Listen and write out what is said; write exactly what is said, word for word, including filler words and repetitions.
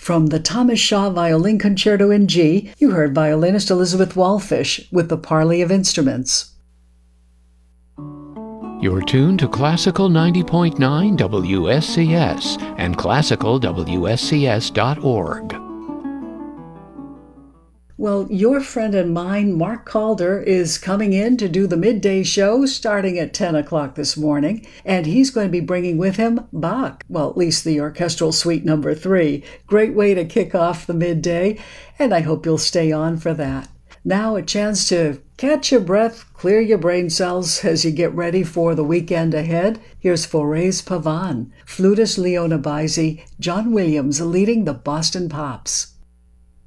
From the Thomas Shaw Violin Concerto in G, you heard violinist Elizabeth Wallfish with the Parley of Instruments. You're tuned to Classical ninety point nine W S C S and classical W S C S dot org. Well, your friend and mine, Mark Calder, is coming in to do the midday show starting at ten o'clock this morning, and he's going to be bringing with him Bach, well, at least the Orchestral Suite number three. Great way to kick off the midday, and I hope you'll stay on for that. Now a chance to catch your breath, clear your brain cells as you get ready for the weekend ahead. Here's Fauré's Pavane, flutist Leona Baisi, John Williams leading the Boston Pops.